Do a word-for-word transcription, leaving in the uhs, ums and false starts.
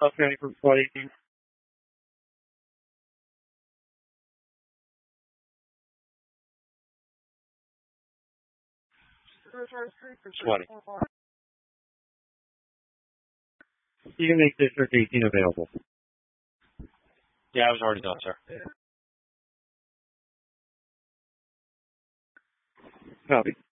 Okay, for playing. twenty. You can make District eighteen available. Yeah, I was already done, sir. Copy.